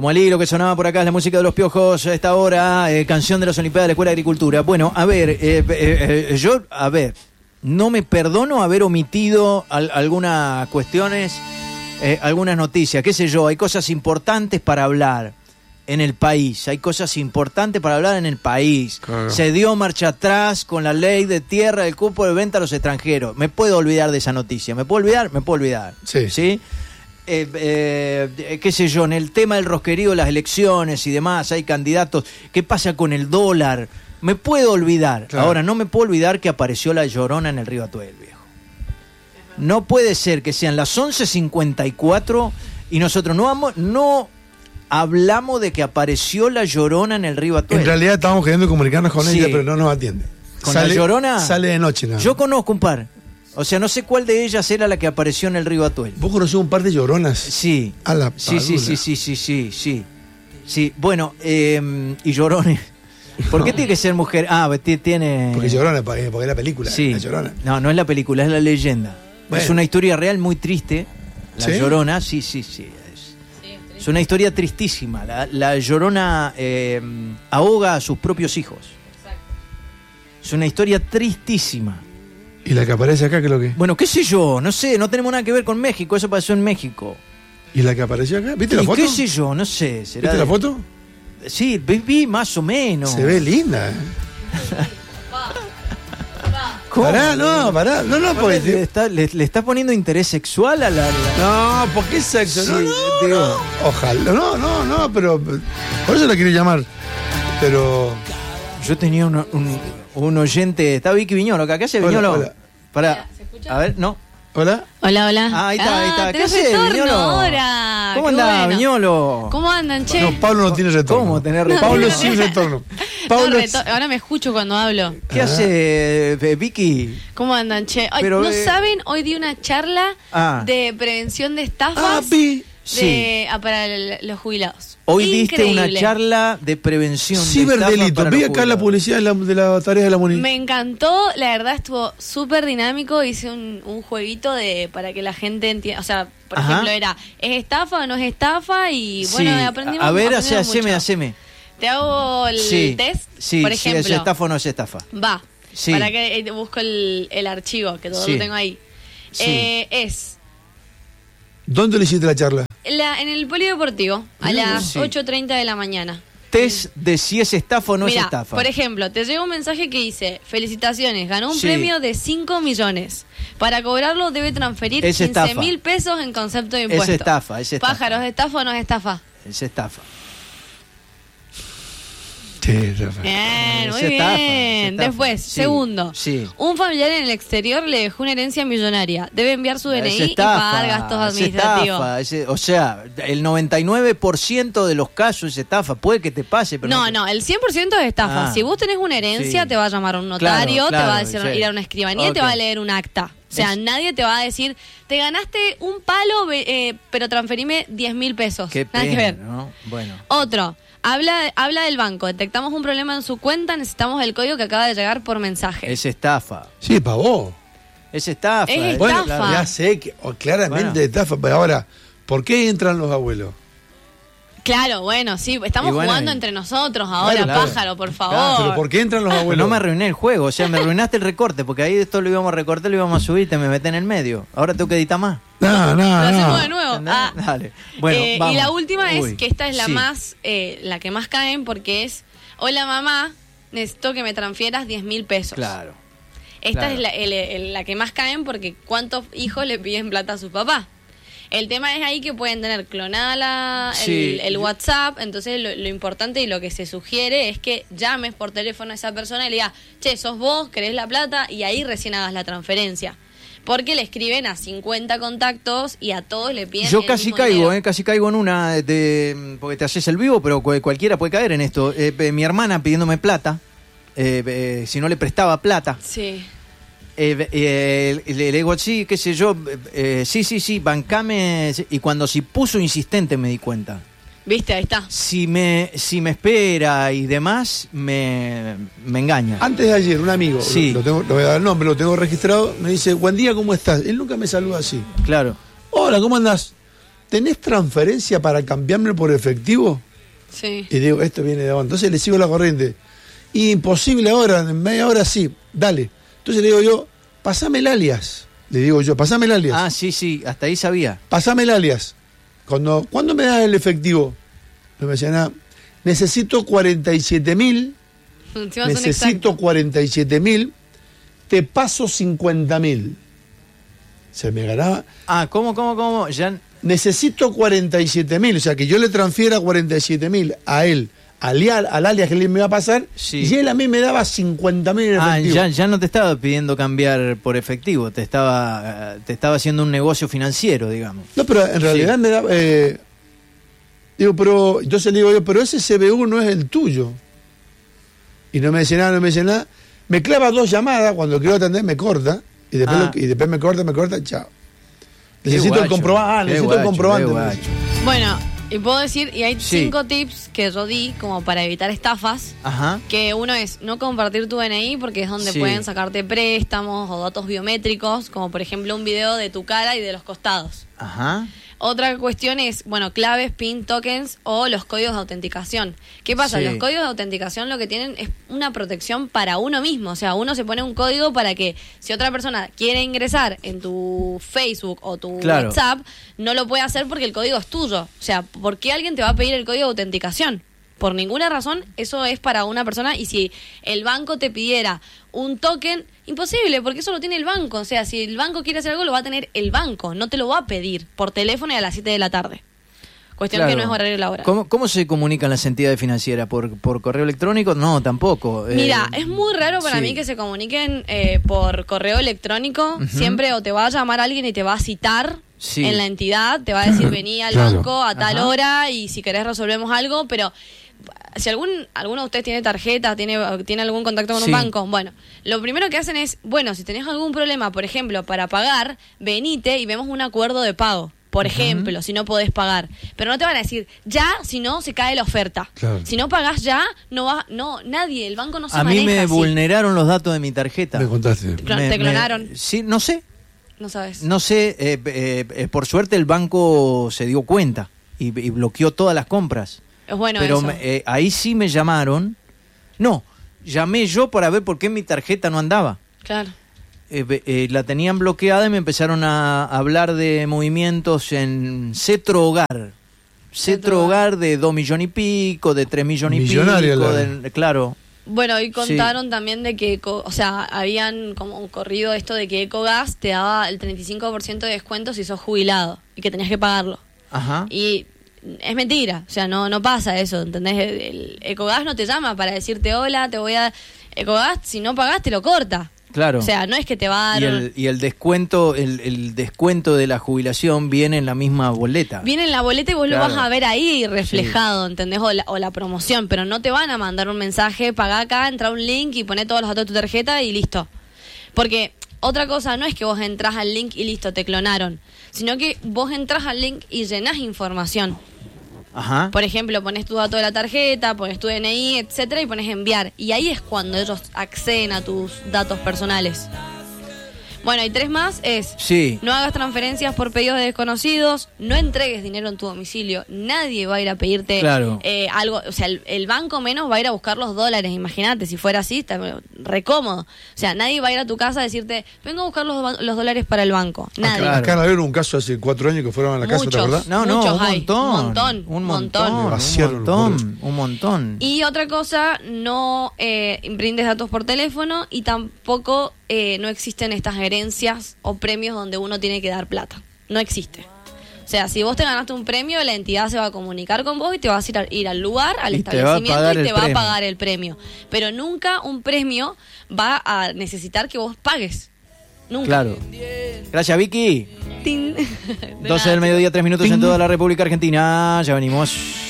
Como al hilo que sonaba por acá, es la música de Los Piojos a esta hora, canción de las Olimpiadas de la Escuela de Agricultura. Bueno, a ver, yo no me perdono haber omitido algunas cuestiones, algunas noticias, qué sé yo, hay cosas importantes para hablar en el país, Claro. Se dio marcha atrás con la ley de tierra del cupo de venta a los extranjeros. Me puedo olvidar de esa noticia, ¿me puedo olvidar? ¿Sí? Qué sé yo, en el tema del rosquerío, las elecciones y demás, hay candidatos. ¿Qué pasa con el dólar? Me puedo olvidar. Claro. Ahora, no me puedo olvidar que apareció la Llorona en el río Atuel, viejo. No puede ser que sean las 11:54 y nosotros no hablamos de que apareció la Llorona en el río Atuel. En realidad estábamos queriendo comunicarnos con ella, pero no nos atiende. ¿Con la Llorona? Sale de noche, ¿no? Yo conozco un par. O sea, no sé cuál de ellas era la que apareció en el río Atuel. ¿Vos conocés un par de lloronas? Sí. A la sí. Sí, bueno, y llorones. ¿Por qué tiene que ser mujer? Tiene... Porque Llorona, porque es la película. Sí. La Llorona. No es la película, es la leyenda. Bueno. Es una historia real muy triste. La Llorona, sí. Es una historia tristísima. La Llorona ahoga a sus propios hijos. Exacto. Es una historia tristísima. ¿Y la que aparece acá qué es lo que? Bueno, qué sé yo, no sé, no tenemos nada que ver con México, eso pasó en México. ¿Y la que apareció acá? ¿Viste la foto? Qué sé yo, no sé. ¿Viste la foto? Sí, vi más o menos. Se ve linda, ¿Cómo? Pará, no, porque... ¿Le está poniendo interés sexual a la... No, ¿por qué sexo? Sí, no. Ojalá, no, pero... Por eso la quiero llamar, pero... Yo tenía un oyente, está Vicky Viñolo acá, ¿qué hace Viñolo? Hola. Pará, a ver, no. Hola. Ahí está. ¿Qué hace Viñolo? Ahora. ¿Cómo anda, Viñolo? ¿Cómo andan, che? No, Pablo no tiene retorno. ¿Cómo tener retorno? Pablo sin retorno. Pablo ahora me escucho cuando hablo. ¿Qué hace Vicky? ¿Cómo andan, che? Ay, Pero, ¿no saben? Hoy di una charla de prevención de estafas para los jubilados. Hoy diste una charla de prevención ciberdelito. Vi acá la publicidad de la tarea de la MUNI. Me encantó, la verdad estuvo súper dinámico. Hice un jueguito para que la gente entienda. O sea, por ejemplo, era ¿es estafa o no es estafa? Y bueno, aprendimos. A ver, haceme. Te hago el test. Por ejemplo, ¿es estafa o no es estafa? Va. Para que busco el archivo, que todo lo tengo ahí. ¿Dónde le hiciste la charla? En el polideportivo, a las 8:30 de la mañana. Test de si es estafa o no es estafa. Por ejemplo, te llega un mensaje que dice: felicitaciones, ganó un premio de 5 millones. Para cobrarlo debe transferir 15.000 pesos en concepto de impuesto. Es estafa. Pájaros, ¿es estafa o no es estafa? Es estafa. Sí, estafa. Bien, muy bien. Después, segundo. Un familiar en el exterior le dejó una herencia millonaria. Debe enviar su DNI y pagar gastos administrativos. O sea, el 99% de los casos es estafa. Puede que te pase, pero no, el 100% es estafa. Si vos tenés una herencia, te va a llamar un notario, te va a decir, ir a una escribanía y te va a leer un acta. O sea, nadie te va a decir, te ganaste un palo, pero transferime 10.000 pesos. Nada que ver. ¿No? Bueno. Otro. Habla del banco. Detectamos un problema en su cuenta. Necesitamos el código que acaba de llegar por mensaje. Es estafa. Sí, pavó. Es estafa. Es bueno, estafa. ya sé que claramente estafa. Pero ahora, ¿por qué entran los abuelos? Claro, bueno, sí, estamos jugando entre nosotros ahora, pájaro, por favor. Claro, pero ¿por qué entran los abuelos? No me arruiné el juego, o sea, me arruinaste el recorte, porque ahí esto lo íbamos a recortar, lo íbamos a subir, te me metés en el medio. Ahora tengo que editar más. Lo hacemos de nuevo. Dale. Bueno, vamos. Y la última es que esta es la que más caen, porque es: hola mamá, necesito que me transfieras 10.000 pesos. Claro. Esta es la que más caen, porque ¿cuántos hijos le piden plata a su papá? El tema es ahí que pueden tener clonada el WhatsApp. Entonces lo importante y lo que se sugiere es que llames por teléfono a esa persona y le digas: che, sos vos, querés la plata, y ahí recién hagas la transferencia. Porque le escriben a 50 contactos y a todos le piden. Yo casi caigo en una porque te haces el vivo, pero cualquiera puede caer en esto. Mi hermana pidiéndome plata, si no le prestaba plata. Sí. Le digo, sí, qué sé yo, sí, bancame. Y cuando puso insistente me di cuenta. ¿Viste? Ahí está. Si me espera y demás, me engaña. Antes de ayer, un amigo, lo voy a dar el nombre, lo tengo registrado, me dice: buen día, ¿cómo estás? Él nunca me saluda así. Claro. Hola, ¿cómo andás? ¿tenés transferencia para cambiarme por efectivo? Sí. Y digo, esto viene de abajo. Entonces le sigo la corriente. Imposible ahora, en media hora sí, dale. Entonces le digo yo, pasame el alias. Le digo yo, pasame el alias. Ah, sí, hasta ahí sabía. Pasame el alias. ¿Cuándo me das el efectivo? No me decía nada. Necesito 47.000. Necesito 47.000. Te paso 50.000. Se me ganaba. Ah, ¿cómo? Ya... Necesito 47.000. O sea, que yo le transfiera 47.000 a él. Al alias que él me iba a pasar, sí. Y él a mí me daba 50.000 en efectivo. Ya no te estaba pidiendo cambiar por efectivo, te estaba haciendo un negocio financiero, digamos. No, pero en realidad me daba... entonces le digo yo, pero ese CBU no es el tuyo. Y no me dice nada. Me clava 2 llamadas, cuando quiero atender me corta, y después me corta, chao. Necesito el comprobante. Necesito el comprobante. Bueno, y puedo decir, y hay 5 tips que yo di como para evitar estafas. Ajá. Que uno es no compartir tu DNI porque es donde pueden sacarte préstamos o datos biométricos, como por ejemplo un video de tu cara y de los costados. Ajá. Otra cuestión es, claves, PIN, tokens o los códigos de autenticación. ¿Qué pasa? Sí. Los códigos de autenticación lo que tienen es una protección para uno mismo. O sea, uno se pone un código para que si otra persona quiere ingresar en tu Facebook o tu WhatsApp, no lo puede hacer porque el código es tuyo. O sea, ¿por qué alguien te va a pedir el código de autenticación? Por ninguna razón, eso es para una persona. Y si el banco te pidiera un token, imposible, porque eso lo tiene el banco. O sea, si el banco quiere hacer algo, lo va a tener el banco. No te lo va a pedir por teléfono y a las 7 de la tarde. Cuestión que no es horario laboral. ¿Cómo se comunican las entidades financieras? ¿Por correo electrónico? No, tampoco. Mira, es muy raro para mí que se comuniquen por correo electrónico. Uh-huh. Siempre o te va a llamar alguien y te va a citar en la entidad. Te va a decir, vení al banco a tal hora y si querés resolvemos algo, pero... Si alguno de ustedes tiene tarjeta, tiene algún contacto con un banco, bueno, lo primero que hacen es, si tenés algún problema, por ejemplo, para pagar, venite y vemos un acuerdo de pago, por ejemplo, si no podés pagar. Pero no te van a decir, ya, si no, se cae la oferta. Claro. Si no pagás ya, nadie, el banco no se maneja. A mí me vulneraron los datos de mi tarjeta. Me contaste. ¿Te clonaron? Sí, no sé. No sabes. No sé, por suerte el banco se dio cuenta y bloqueó todas las compras. Es bueno pero eso. Ahí sí me llamaron. No, llamé yo para ver por qué mi tarjeta no andaba. Claro. La tenían bloqueada y me empezaron a hablar de movimientos en Cetro Hogar. Cetro Hogar de 2 millones y pico, de 3 millones y pico. Claro. Bueno, y contaron también de que, habían como corrido esto de que Ecogas te daba el 35% de descuento si sos jubilado y que tenías que pagarlo. Ajá. Y es mentira, o sea, no pasa eso, ¿entendés? El Ecogas no te llama para decirte hola, Ecogas, si no pagás, te lo corta. Claro. O sea, no es que te va a dar... Y el descuento, el descuento de la jubilación viene en la misma boleta. Viene en la boleta y vos lo vas a ver ahí reflejado, ¿entendés? O la promoción, pero no te van a mandar un mensaje, pagá acá, entra a un link y poné todos los datos de tu tarjeta y listo. Porque otra cosa no es que vos entrás al link y listo, te clonaron, sino que vos entras al link y llenás información. Ajá. Por ejemplo, pones tu dato de la tarjeta, pones tu DNI, etcétera, y pones enviar. Y ahí es cuando ellos acceden a tus datos personales. Bueno, y 3 más es... Sí. No hagas transferencias por pedidos de desconocidos, no entregues dinero en tu domicilio, nadie va a ir a pedirte algo, o sea, el banco menos va a ir a buscar los dólares, imagínate, si fuera así, está re cómodo. O sea, nadie va a ir a tu casa a decirte, vengo a buscar los dólares para el banco, nadie. Acá en un caso hace 4 años que fueron a la casa, ¿te acordás? Un montón. Y otra cosa, no brindes datos por teléfono y tampoco no existen estas herencias o premios donde uno tiene que dar plata. No existe. O sea, si vos te ganaste un premio, la entidad se va a comunicar con vos y te vas a ir al lugar, al establecimiento y te va a pagar el premio. Pero nunca un premio va a necesitar que vos pagues. Nunca. Claro. Gracias, Vicky. 12 del mediodía, 3 minutos en toda la República Argentina. Ya venimos.